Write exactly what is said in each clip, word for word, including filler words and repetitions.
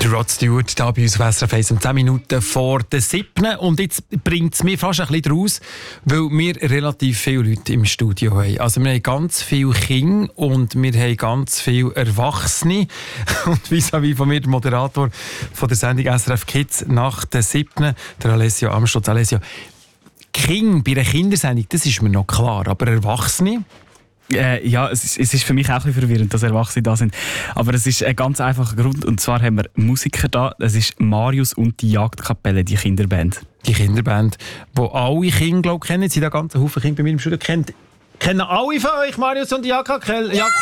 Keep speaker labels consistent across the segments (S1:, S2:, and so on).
S1: Der Rod Stewart hier bei uns auf S R F eins um zehn Minuten vor der siebten. Und jetzt bringt es mir fast ein bisschen raus, weil wir relativ viele Leute im Studio haben. Also wir haben ganz viele Kinder und wir haben ganz viele Erwachsene. Und vis-à-vis von mir, der Moderator von der Sendung S R F Kids nach der siebten, der Alessio Amstutz. Alessio, Kinder bei einer Kindersendung, das ist mir noch klar, aber Erwachsene?
S2: Äh, ja, es ist, es ist für mich auch ein bisschen verwirrend, dass Erwachsene da sind. Aber es ist ein ganz einfacher Grund. Und zwar haben wir Musiker da. Das ist Marius und die Jagdkapelle, die Kinderband.
S1: Die Kinderband, die alle Kinder, glaube ich, kennen. Sie haben einen ganzen Haufen Kinder bei mir im Studio. Kennt, kennen alle von euch Marius und die Jagdkapelle? Ja.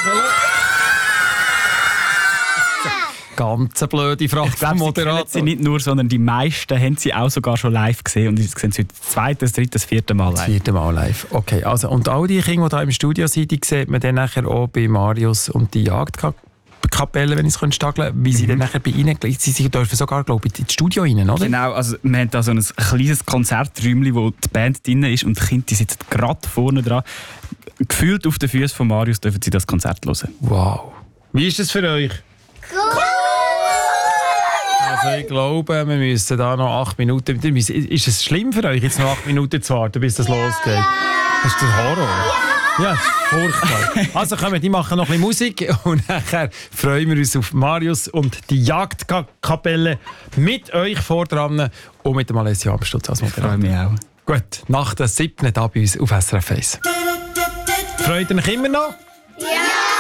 S1: Ganz eine blöde Frage.
S2: Ich glaube, sie kennen sie nicht nur, sondern die meisten haben sie auch sogar schon live gesehen. Und jetzt sehen sie das zweite, das dritte, das vierte Mal live.
S1: Das vierte Mal live. Okay, also, und all die Kinder, die hier im Studio sind, die sieht man dann nachher auch bei Marius und die Jagdkapelle, wenn ich es stageln kann, wie sie mhm. dann nachher bei ihnen, sie dürfen sogar, glaube ich, ins Studio rein, oder?
S2: Genau, also wir haben da so ein kleines Konzerträumchen, wo die Band drin ist und die Kinder die sitzen gerade vorne dran. Gefühlt auf den Füßen von Marius dürfen sie das Konzert hören.
S1: Wow. Wie ist das für euch? Cool! Also ich glaube, wir müssen da noch acht Minuten... Ist es schlimm für euch, jetzt noch acht Minuten zu warten, bis das ja. losgeht? Das ist der Horror. Ja, ja, furchtbar. Also kommen, die machen noch ein bisschen Musik und nachher freuen wir uns auf Marius und die Jagdkapelle mit euch vordran und mit dem Alessio Amstutz als Moderator.
S2: Ich freue mich auch.
S1: Gut, nach der siebten da bei uns auf S R F eins. Freut ihr euch immer noch?
S3: Ja!